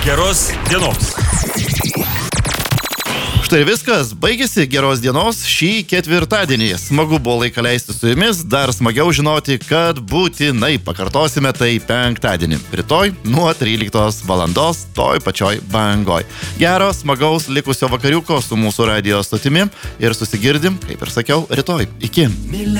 Geros dienos. Štai viskas, baigėsi geros dienos šį ketvirtadienį. Smagu buvo laiką leisti su jumis, dar smagiau žinoti, kad būtinai pakartosime tai penktadienį. Rytoj nuo 13 valandos toj pačioj bangoj. Gero, smagaus likusio vakariuko su mūsų radijo stotimi ir susigirdim, kaip ir sakiau, rytoj. Iki.